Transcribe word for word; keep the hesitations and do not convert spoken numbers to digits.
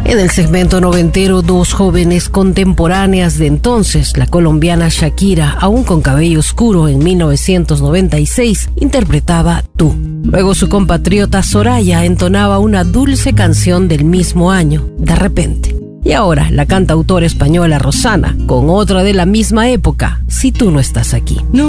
En el segmento noventero, dos jóvenes contemporáneas de entonces, la colombiana Shakira, aún con cabello oscuro en mil novecientos noventa y seis, interpretaba Tú. Luego su compatriota Soraya entonaba una dulce canción del mismo año, De repente. Y ahora la cantautora española Rosana, con otra de la misma época, Si tú no estás aquí. No